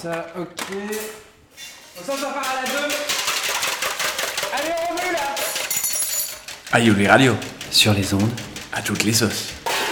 Ça, ok. On s'en part à la 2. Allez, on remet là. Aïe, Radio. Sur les ondes. À toutes les sauces.